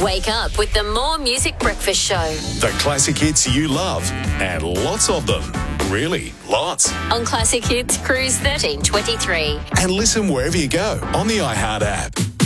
Wake up with the More Music Breakfast Show. The classic hits you love, and lots of them. Really, lots. On Classic Hits, Cruise 1323. And listen wherever you go on the iHeart app.